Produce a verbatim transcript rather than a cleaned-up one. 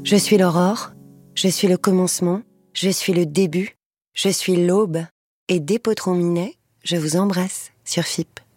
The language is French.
Je suis l'aurore, je suis le commencement, je suis le début, je suis l'aube, et dès Potron Minet, je vous embrasse sur F I P.